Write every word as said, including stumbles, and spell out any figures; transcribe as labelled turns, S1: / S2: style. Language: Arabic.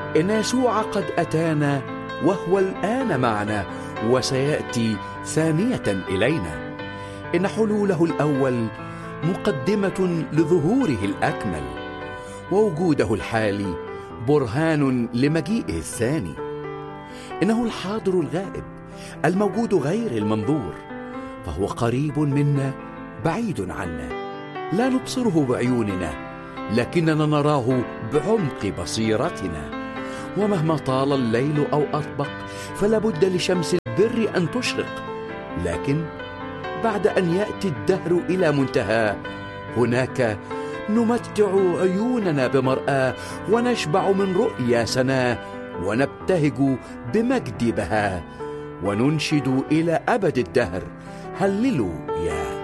S1: إن يسوع قد أتانا وهو الآن معنا وسيأتي ثانية إلينا. إن حلوله الأول مقدمة لظهوره الأكمل، ووجوده الحالي برهان لمجيئه الثاني. إنه الحاضر الغائب الموجود غير المنظور، فهو قريب منا بعيد عنا، لا نبصره بعيوننا لكننا نراه بعمق بصيرتنا. ومهما طال الليل أو أطبق فلا بد لشمس البر أن تشرق، لكن بعد أن يأتي الدهر إلى منتهى هناك نمتع عيوننا بمرآة ونشبع من رؤيا سناه ونبتهج بمجد بهاه وننشد إلى أبد الدهر هللوا يا